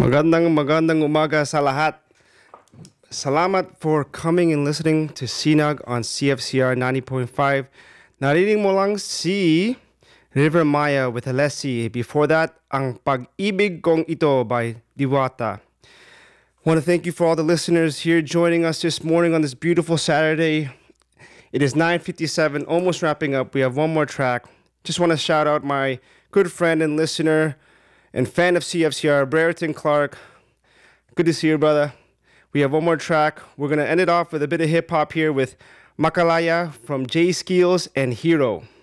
Magandang umaga sa lahat. Salamat for coming and listening to Sinag on CFCR 90.5. Narinig mo lang si River Maya with Alessi. Before that, ang Pag-ibig Kong Ito by Diwata. Want to thank you for all the listeners here joining us this morning on this beautiful Saturday. It is 9:57, almost wrapping up. We have one more track. Just want to shout out my good friend and listener and fan of CFCR, Brereton Clark. Good to see you, brother. We have one more track. We're going to end it off with a bit of hip hop here with Makalaya from Jay Skills and Hero.